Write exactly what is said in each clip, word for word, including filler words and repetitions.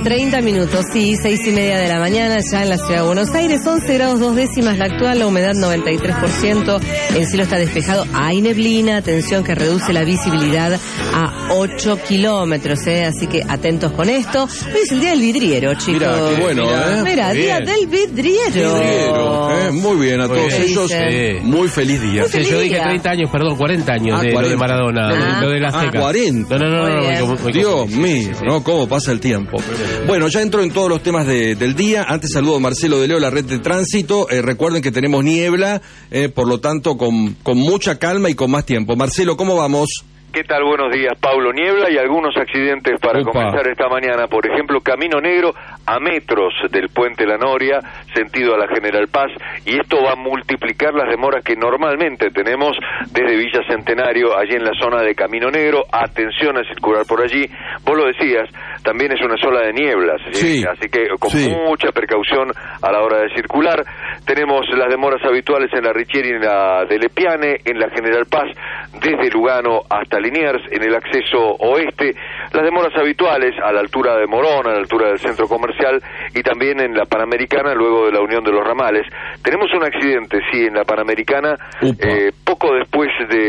treinta minutos, sí, seis y media de la mañana ya en la ciudad de Buenos Aires, once grados dos décimas la actual, la humedad noventa y tres por ciento, el cielo está despejado, hay neblina, atención que reduce la visibilidad a ocho kilómetros, ¿eh? Así que atentos con esto. Hoy es el día del vidriero, chicos. Mira, qué bueno, ¿eh? Mira, día del vidriero. Vidriero, ¿eh? Muy bien, a Muy todos bien. ellos, Sí. muy feliz día. Muy Sí, feliz yo dije día. treinta años, perdón, cuarenta años Ah, de, lo cuarenta. de Maradona, Ah. lo de la Ah, Azteca. cuarenta. No, no, no, Muy no, bien. me- me- me Dios confundí. mío, Sí, sí. ¿no? ¿Cómo pasa el tiempo? Bueno, ya entro en todos los temas de- del día. Antes saludo a Marcelo de Leo, la red de tránsito. Eh, recuerden que tenemos niebla, eh, por lo tanto, con, con mucha calma y con más tiempo. Marcelo, ¿cómo vamos? ¿Qué tal? Buenos días, Pablo. Niebla y algunos accidentes para Opa. comenzar esta mañana. Por ejemplo, Camino Negro a metros del Puente La Noria, sentido a la General Paz, y esto va a multiplicar las demoras que normalmente tenemos desde Villa Centenario, allí en la zona de Camino Negro. Atención a circular por allí. Vos lo decías, también es una zona de nieblas, ¿sí? Sí. Así que con Sí. mucha precaución a la hora de circular. Tenemos las demoras habituales en la Richieri y en la de Lepiane, en la General Paz, desde Lugano hasta Liniers, en el acceso oeste, las demoras habituales a la altura de Morón, a la altura del centro comercial, y también en la Panamericana, luego de la Unión de los Ramales. Tenemos un accidente, sí, en la Panamericana, Upa. eh, poco después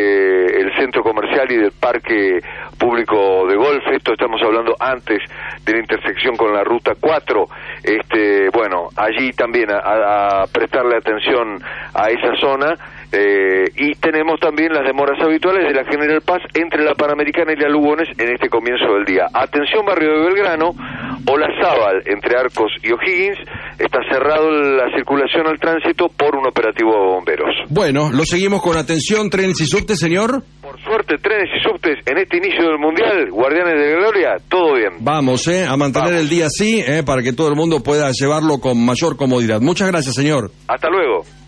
del centro comercial y del parque público de golf. Esto estamos hablando antes de la intersección con la ruta cuatro. Este, bueno, allí también a, a- a prestarle atención a esa zona. Eh, y tenemos también las demoras habituales de la General Paz entre la Panamericana y la Lugones en este comienzo del día. Atención, barrio de Belgrano, Olazábal, entre Arcos y O'Higgins, está cerrado la circulación al tránsito por un operativo de bomberos. Bueno, lo seguimos con atención, trenes y subtes, señor. Por suerte, trenes y subtes en este inicio del Mundial, Guardianes de la Gloria, todo bien. Vamos, eh, a mantener Vamos. el día así, eh, para que todo el mundo pueda llevarlo con mayor comodidad. Muchas gracias, señor. Hasta luego.